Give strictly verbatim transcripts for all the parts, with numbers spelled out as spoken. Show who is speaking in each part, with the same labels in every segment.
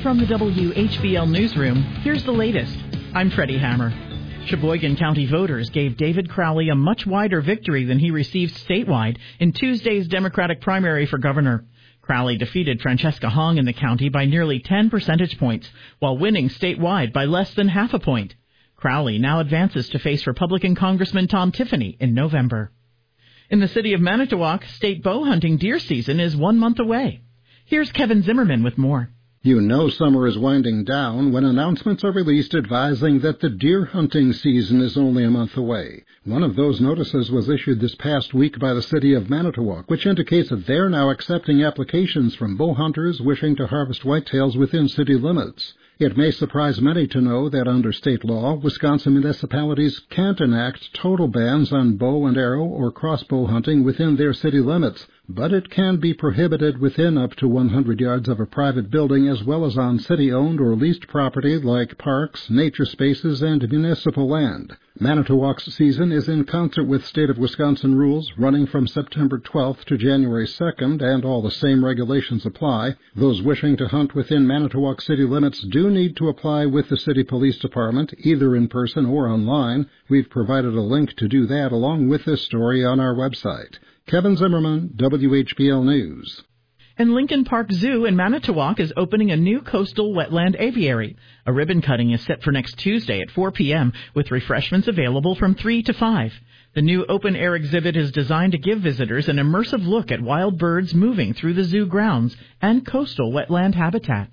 Speaker 1: From the W H B L Newsroom, here's the latest. I'm Freddie Hammer. Sheboygan County voters gave David Crowley a much wider victory than he received statewide in Tuesday's Democratic primary for governor. Crowley defeated Francesca Hong in the county by nearly ten percentage points, while winning statewide by less than half a point. Crowley now advances to face Republican Congressman Tom Tiffany in November. In the city of Manitowoc, state bow hunting deer season is one month away. Here's Kevin Zimmerman with more.
Speaker 2: You know summer is winding down when announcements are released advising that the deer hunting season is only a month away. One of those notices was issued this past week by the city of Manitowoc, which indicates that they're now accepting applications from bow hunters wishing to harvest whitetails within city limits. It may surprise many to know that under state law, Wisconsin municipalities can't enact total bans on bow and arrow or crossbow hunting within their city limits, but it can be prohibited within up to one hundred yards of a private building as well as on city-owned or leased property like parks, nature spaces, and municipal land. Manitowoc's season is in concert with state of Wisconsin rules running from September twelfth to January second, and all the same regulations apply. Those wishing to hunt within Manitowoc city limits do need to apply with the city police department, either in person or online. We've provided a link to do that along with this story on our website. Kevin Zimmerman, W H B L News.
Speaker 1: And Lincoln Park Zoo in Manitowoc is opening a new coastal wetland aviary. A ribbon cutting is set for next Tuesday at four p.m. with refreshments available from three to five. The new open-air exhibit is designed to give visitors an immersive look at wild birds moving through the zoo grounds and coastal wetland habitat.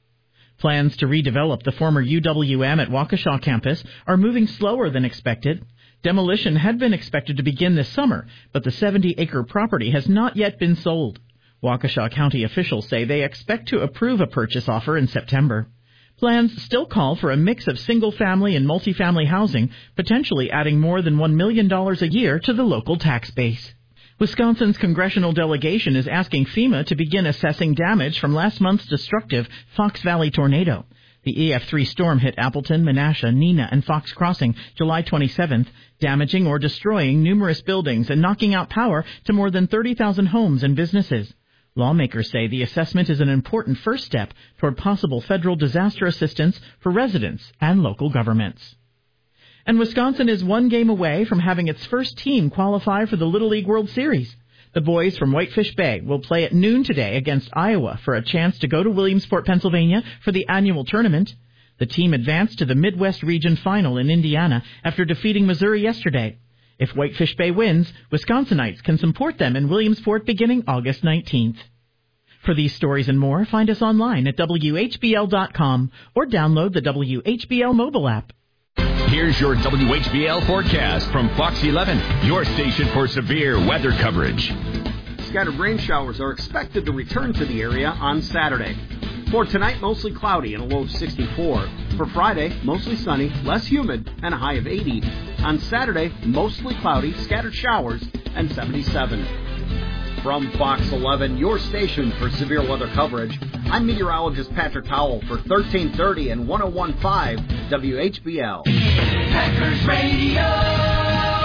Speaker 1: Plans to redevelop the former U W M at Waukesha campus are moving slower than expected. Demolition had been expected to begin this summer, but the seventy-acre property has not yet been sold. Waukesha County officials say they expect to approve a purchase offer in September. Plans still call for a mix of single-family and multifamily housing, potentially adding more than one million dollars a year to the local tax base. Wisconsin's congressional delegation is asking FEMA to begin assessing damage from last month's destructive Fox Valley tornado. The E F three storm hit Appleton, Menasha, Neenah, and Fox Crossing July twenty-seventh, damaging or destroying numerous buildings and knocking out power to more than thirty thousand homes and businesses. Lawmakers say the assessment is an important first step toward possible federal disaster assistance for residents and local governments. And Wisconsin is one game away from having its first team qualify for the Little League World Series. The boys from Whitefish Bay will play at noon today against Iowa for a chance to go to Williamsport, Pennsylvania for the annual tournament. The team advanced to the Midwest Region Final in Indiana after defeating Missouri yesterday. If Whitefish Bay wins, Wisconsinites can support them in Williamsport beginning August nineteenth. For these stories and more, find us online at W H B L dot com or download the W H B L mobile app.
Speaker 3: Here's your W H B L forecast from Fox eleven, your station for severe weather coverage.
Speaker 4: Scattered rain showers are expected to return to the area on Saturday. For tonight, mostly cloudy and a low of sixty-four. For Friday, mostly sunny, less humid, and a high of eighty. On Saturday, mostly cloudy, scattered showers, and seventy-seven. From Fox eleven, your station for severe weather coverage, I'm meteorologist Patrick Howell for thirteen thirty and one oh one point five W H B L.
Speaker 5: Packers Radio.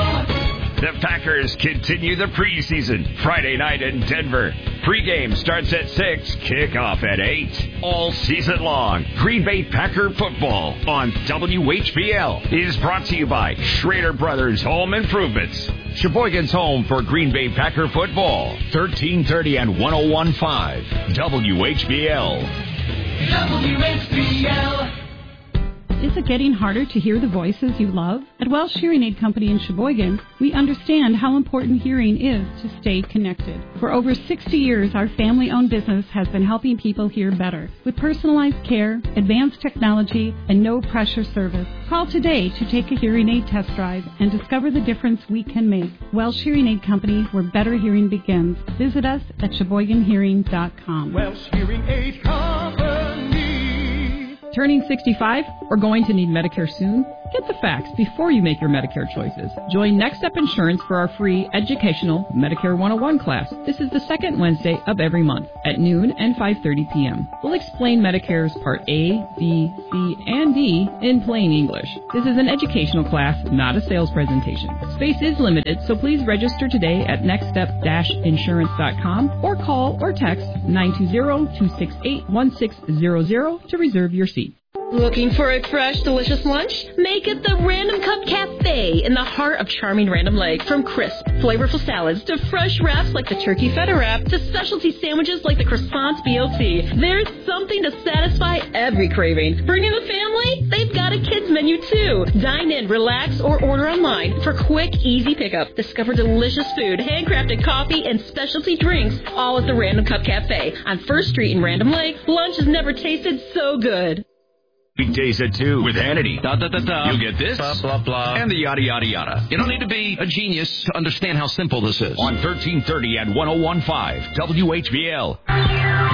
Speaker 3: The Packers continue the preseason Friday night in Denver. Pregame starts at six, kickoff at eight. All season long, Green Bay Packer football on W H B L is brought to you by Schrader Brothers Home Improvements. Sheboygan's home for Green Bay Packer football. thirteen thirty and one oh one point five W H B L.
Speaker 5: W H B L.
Speaker 6: Is it getting harder to hear the voices you love? At Welsh Hearing Aid Company in Sheboygan, we understand how important hearing is to stay connected. For over sixty years, our family-owned business has been helping people hear better. With personalized care, advanced technology, and no-pressure service. Call today to take a hearing aid test drive and discover the difference we can make. Welsh Hearing Aid Company, where better hearing begins. Visit us at Sheboygan Hearing dot com.
Speaker 5: Welsh Hearing Aid Company.
Speaker 7: Turning sixty-five or going to need Medicare soon? Get the facts before you make your Medicare choices. Join Next Step Insurance for our free educational Medicare one oh one class. This is the second Wednesday of every month at noon and five thirty p.m. We'll explain Medicare's Part A, B, C, and D in plain English. This is an educational class, not a sales presentation. Space is limited, so please register today at next step dash insurance dot com or call or text nine two zero, two six eight, one six zero zero to reserve your seat.
Speaker 8: Looking for a fresh, delicious lunch? Make it the Random Cup Cafe in the heart of charming Random Lake. From crisp, flavorful salads to fresh wraps like the turkey feta wrap to specialty sandwiches like the croissant B L T, there's something to satisfy every craving. Bringing the family? They've got a kids menu too. Dine in, relax, or order online for quick, easy pickup. Discover delicious food, handcrafted coffee, and specialty drinks, all at the Random Cup Cafe on First Street in Random Lake. Lunch has never tasted so good.
Speaker 3: Weekdays at two with Hannity.
Speaker 9: Da, da, da, da.
Speaker 3: You'll get this,
Speaker 9: blah, blah, blah,
Speaker 3: and the yada, yada, yada.
Speaker 9: You don't need to be a genius to understand how simple this is.
Speaker 3: On thirteen thirty and one oh one point five W H B L.